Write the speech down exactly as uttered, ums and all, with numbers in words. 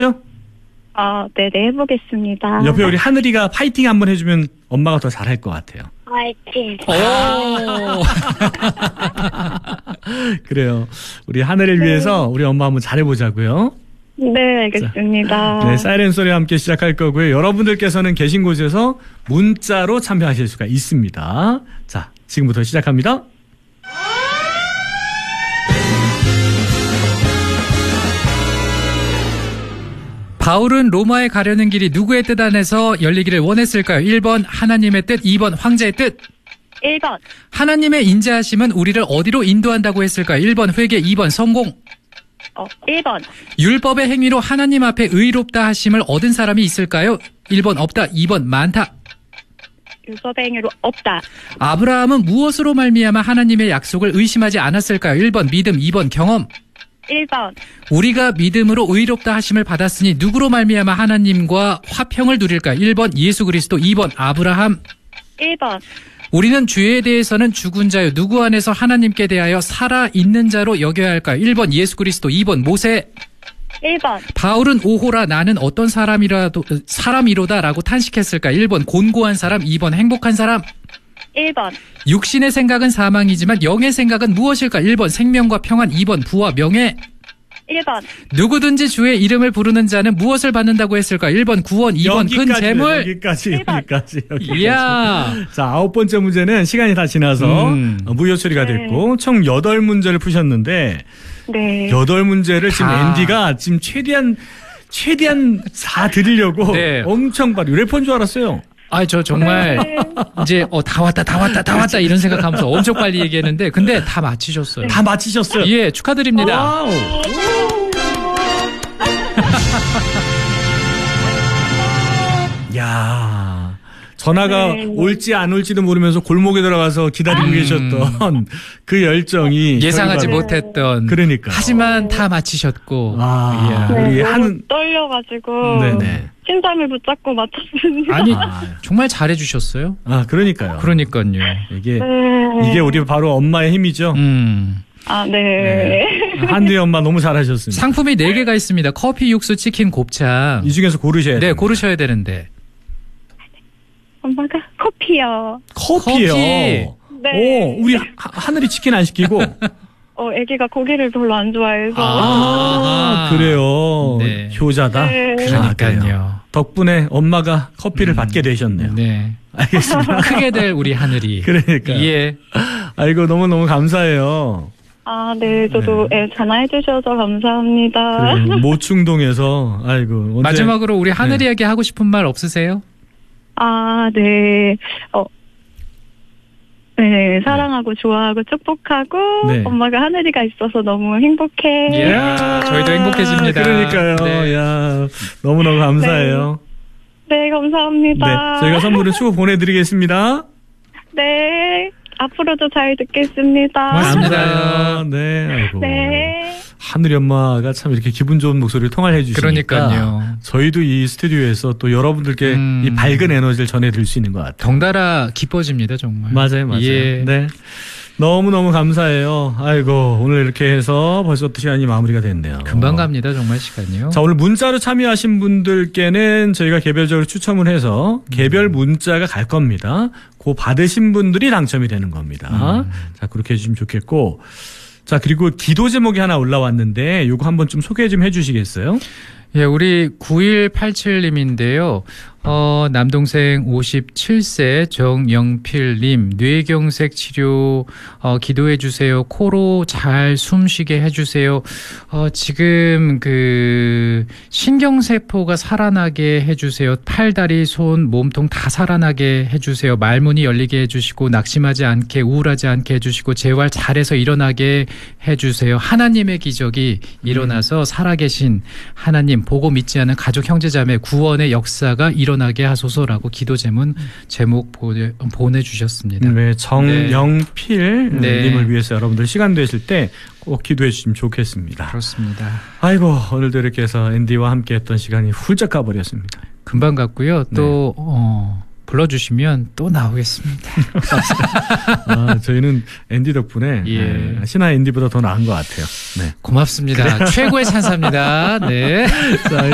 아, 네네, 해보겠습니다. 옆에 우리 하늘이가 파이팅 한번 해주면 엄마가 더 잘할 것 같아요. 파이팅. 오. 그래요. 우리 하늘을 네. 위해서 우리 엄마 한번 잘해보자고요. 네, 알겠습니다. 네, 사이렌 소리와 함께 시작할 거고요. 여러분들께서는 계신 곳에서 문자로 참여하실 수가 있습니다. 자, 지금부터 시작합니다. 바울은 로마에 가려는 길이 누구의 뜻 안에서 열리기를 원했을까요? 일 번 하나님의 뜻, 이 번 황제의 뜻. 일 번. 하나님의 인자하심은 우리를 어디로 인도한다고 했을까요? 일 번 회개, 이 번 성공. 어, 일 번. 율법의 행위로 하나님 앞에 의롭다 하심을 얻은 사람이 있을까요? 일 번 없다, 이 번 많다. 율법의 행위로 없다. 아브라함은 무엇으로 말미암아 하나님의 약속을 의심하지 않았을까요? 일 번 믿음, 이 번 경험. 일 번. 우리가 믿음으로 의롭다 하심을 받았으니 누구로 말미암아 하나님과 화평을 누릴까요? 일 번 예수 그리스도, 이 번 아브라함. 일 번. 우리는 죄에 대해서는 죽은 자요 누구 안에서 하나님께 대하여 살아있는 자로 여겨야 할까요? 일 번 예수 그리스도, 이 번 모세. 일 번. 바울은 오호라 나는 어떤 사람이라도 사람이로다라고 탄식했을까? 일 번 곤고한 사람, 이 번 행복한 사람. 일 번. 육신의 생각은 사망이지만 영의 생각은 무엇일까? 일 번 생명과 평안, 이 번 부와 명예. 일 번. 누구든지 주의 이름을 부르는 자는 무엇을 받는다고 했을까? 일 번 구원, 이 번 큰 재물. 여기까지, 일 번. 여기까지, 여기까지. 이야. 자, 아홉 번째 문제는 시간이 다 지나서 음. 무효 처리가 네. 됐고, 총 여덟 문제를 푸셨는데, 네. 여덟 문제를 지금 아. 앤디가 지금 최대한, 최대한 다 드리려고 네. 엄청 빨리 래퍼인 줄 알았어요. 아, 저 정말 네. 이제 어, 다 왔다, 다 왔다, 다 왔다 이런 생각하면서 엄청 빨리 얘기했는데 근데 다 맞히셨어요. 다 맞히셨어요. 예, 축하드립니다. 와우. 야, 전화가 네. 올지 안 올지도 모르면서 골목에 들어가서 기다리고 음. 계셨던 그 열정이 예상하지 결과로- 못했던. 그러니까. 하지만 다 맞히셨고. 아, 이야. 네, 우리 너무 한 떨려가지고 네네. 심장을 붙잡고 맞췄습니다. 아니, 아, 정말 잘해주셨어요. 아, 그러니까요. 그러니까요. 이게 네. 이게 우리 바로 엄마의 힘이죠. 음. 아, 네. 한두희 엄마 너무 잘하셨습니다. 상품이 네 개가 있습니다. 커피, 육수, 치킨, 곱창. 이 중에서 고르셔야 돼요. 네, 고르셔야 되는데. 엄마가 커피요. 커피요. 네. 오, 우리 하, 하늘이 치킨 안 시키고. 어, 아기가 고기를 별로 안 좋아해서. 아, 아. 그래요. 네. 효자다. 네. 아, 그래요. 그러니까요. 덕분에 엄마가 커피를 음. 받게 되셨네요. 네. 알겠습니다. 크게 될 우리 하늘이. 그러니까. 예. 아이고, 너무너무 감사해요. 아, 네. 저도 예, 전화해주셔서 감사합니다. 그래요. 모충동에서, 아이고. 언제- 마지막으로 우리 네. 하늘이에게 하고 싶은 말 없으세요? 아, 네. 어. 네, 사랑하고 좋아하고 축복하고 네. 엄마가 하늘이가 있어서 너무 행복해. 예. 저희도 행복해집니다. 그러니까요. 네. 야, 너무너무 감사해요. 네, 감사합니다. 네. 저희가 선물을 추후 보내드리겠습니다. 네, 앞으로도 잘 듣겠습니다. 고맙습니다. 감사해요. 네. 아이고. 네. 하늘이 엄마가 참 이렇게 기분 좋은 목소리를 통화해 주시니까 그러니까요. 저희도 이 스튜디오에서 또 여러분들께 음. 이 밝은 에너지를 전해드릴 수 있는 것 같아요. 덩달아 기뻐집니다, 정말. 맞아요, 맞아요. 예. 네. 너무너무 감사해요. 아이고, 오늘 이렇게 해서 벌써 또 시간이 마무리가 됐네요. 금방 갑니다, 정말 시간이요. 자, 오늘 문자로 참여하신 분들께는 저희가 개별적으로 추첨을 해서 개별 문자가 갈 겁니다. 그 받으신 분들이 당첨이 되는 겁니다. 음. 자, 그렇게 해주시면 좋겠고. 자, 그리고 기도 제목이 하나 올라왔는데 요거 한번 좀 소개 좀 해주시겠어요? 예, 우리 구일팔칠님인데요. 어, 남동생 오십칠 세 정영필님, 뇌경색 치료, 어, 기도해주세요. 코로 잘 숨쉬게 해주세요. 어, 지금 그, 신경세포가 살아나게 해주세요. 팔, 다리, 손, 몸통 다 살아나게 해주세요. 말문이 열리게 해주시고, 낙심하지 않게, 우울하지 않게 해주시고, 재활 잘해서 일어나게 해주세요. 하나님의 기적이 일어나서 살아계신 하나님, 보고 믿지 않은 가족, 형제자매 구원의 역사가 일어나게 하소서라고 기도 제문 제목 보내, 보내주셨습니다. 네, 정영필 네. 님을 위해서 여러분들 시간 되실 때 꼭 기도해 주시면 좋겠습니다. 그렇습니다. 아이고, 오늘도 이렇게 해서 앤디와 함께 했던 시간이 훌쩍 가버렸습니다. 금방 갔고요. 또 어, 불러주시면 또 나오겠습니다. 아, 저희는 앤디 덕분에 예. 네, 신화 앤디보다 더 나은 것 같아요. 네. 고맙습니다. 최고의 찬사입니다. 네. 자,